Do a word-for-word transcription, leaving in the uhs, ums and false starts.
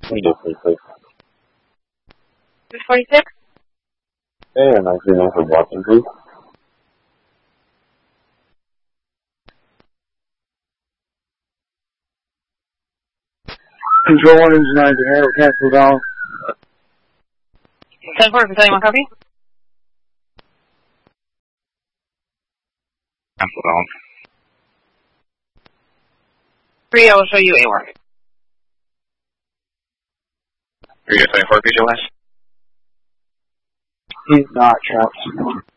We just need to. six forty-six? Hey, and I see name for blocking, please. Control one engine nine to air, cancel down. ten four, battalion one copy? Cancel down. three, I will show you A one. three to twenty-four, visualize. He's not trapped.